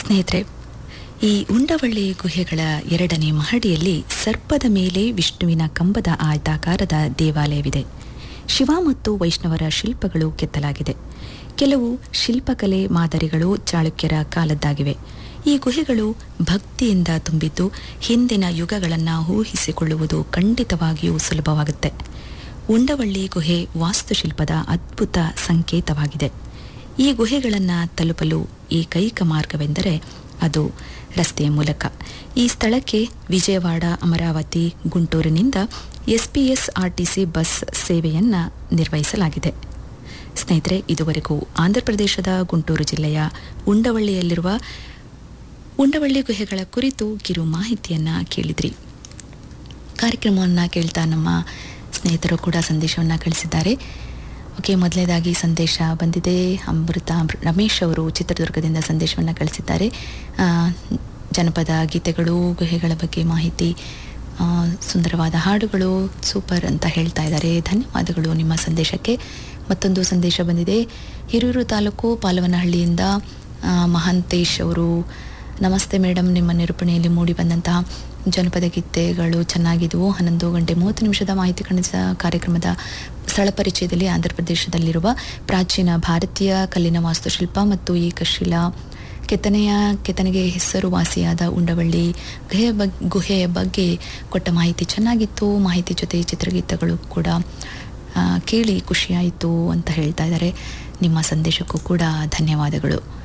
ಸ್ನೇಹಿತರೆ, ಈ ಉಂಡವಳ್ಳಿ ಗುಹೆಗಳ 2ನೇ ಮಹಡಿಯಲ್ಲಿ ಸರ್ಪದ ಮೇಲೆ ವಿಷ್ಣುವಿನ ಕಂಬದ ಆಯತಾಕಾರದ ದೇವಾಲಯವಿದೆ. ಶಿವ ಮತ್ತು ವೈಷ್ಣವರ ಶಿಲ್ಪಗಳು ಕೆತ್ತಲಾಗಿದೆ. ಕೆಲವು ಶಿಲ್ಪಕಲೆ ಮಾದರಿಗಳು ಚಾಳುಕ್ಯರ ಕಾಲದ್ದಾಗಿವೆ. ಈ ಗುಹೆಗಳು ಭಕ್ತಿಯಿಂದ ತುಂಬಿದ್ದು ಹಿಂದಿನ ಯುಗಗಳನ್ನು ಊಹಿಸಿಕೊಳ್ಳುವುದು ಖಂಡಿತವಾಗಿಯೂ ಸುಲಭವಾಗುತ್ತೆ. ಉಂಡವಳ್ಳಿ ಗುಹೆ ವಾಸ್ತುಶಿಲ್ಪದ ಅದ್ಭುತ ಸಂಕೇತವಾಗಿದೆ. ಈ ಗುಹೆಗಳನ್ನು ತಲುಪಲು ಏಕೈಕ ಮಾರ್ಗವೆಂದರೆ ಅದು ರಸ್ತೆಯ ಮೂಲಕ. ಈ ಸ್ಥಳಕ್ಕೆ Vijayawada, Amaravati, ಗುಂಟೂರಿನಿಂದ SPS RTC bus ಸೇವೆಯನ್ನು ನಿರ್ವಹಿಸಲಾಗಿದೆ. ಸ್ನೇಹಿತರೆ, ಇದುವರೆಗೂ ಆಂಧ್ರಪ್ರದೇಶದ ಗುಂಟೂರು ಜಿಲ್ಲೆಯ ಉಂಡವಳ್ಳಿಯಲ್ಲಿರುವ ಉಂಡವಳ್ಳಿ ಗುಹೆಗಳ ಕುರಿತು ಕಿರು ಮಾಹಿತಿಯನ್ನು ಕೇಳಿದ್ರಿ. ಕಾರ್ಯಕ್ರಮವನ್ನು ಕೇಳ್ತಾ ನಮ್ಮ ಸ್ನೇಹಿತರು ಕೂಡ ಸಂದೇಶವನ್ನು ಕಳಿಸಿದ್ದಾರೆ. ಓಕೆ, ಮೊದಲನೇದಾಗಿ ಸಂದೇಶ ಬಂದಿದೆ. ಅಮೃತ ರಮೇಶ್ ಅವರು ಚಿತ್ರದುರ್ಗದಿಂದ ಸಂದೇಶವನ್ನು ಕಳಿಸಿದ್ದಾರೆ. ಜನಪದ ಗೀತೆಗಳು, ಗುಹೆಗಳ ಬಗ್ಗೆ ಮಾಹಿತಿ, ಸುಂದರವಾದ ಹಾಡುಗಳು ಸೂಪರ್ ಅಂತ ಹೇಳ್ತಾ ಇದ್ದಾರೆ. ಧನ್ಯವಾದಗಳು ನಿಮ್ಮ ಸಂದೇಶಕ್ಕೆ. ಮತ್ತೊಂದು ಸಂದೇಶ ಬಂದಿದೆ. ಹಿರಿಯೂರು ತಾಲೂಕು ಪಾಲವನಹಳ್ಳಿಯಿಂದ ಮಹಾಂತೇಶ್ ಅವರು, ನಮಸ್ತೆ ಮೇಡಮ್, ನಿಮ್ಮ ನಿರೂಪಣೆಯಲ್ಲಿ ಮೂಡಿ ಬಂದಂತಹ ಜನಪದ ಗೀತೆಗಳು ಚೆನ್ನಾಗಿದ್ದವು. 11:30 ಮಾಹಿತಿ ಕಣಿಸ ಕಾರ್ಯಕ್ರಮದ ಸ್ಥಳ ಪರಿಚಯದಲ್ಲಿ ಆಂಧ್ರಪ್ರದೇಶದಲ್ಲಿರುವ ಪ್ರಾಚೀನ ಭಾರತೀಯ ಕಲ್ಲಿನ ವಾಸ್ತುಶಿಲ್ಪ ಮತ್ತು ಏಕಶಿಲಾ ಕೆತ್ತನೆಗೆ ಹೆಸರುವಾಸಿಯಾದ ಉಂಡವಳ್ಳಿ ಗುಹೆಯ ಬಗ್ಗೆ ಕೊಟ್ಟ ಮಾಹಿತಿ ಚೆನ್ನಾಗಿತ್ತು. ಮಾಹಿತಿ ಜೊತೆ ಚಿತ್ರಗೀತೆಗಳು ಕೂಡ ಕೇಳಿ ಖುಷಿಯಾಯಿತು ಅಂತ ಹೇಳ್ತಾ ಇದ್ದಾರೆ. ನಿಮ್ಮ ಸಂದೇಶಕ್ಕೂ ಕೂಡ ಧನ್ಯವಾದಗಳು.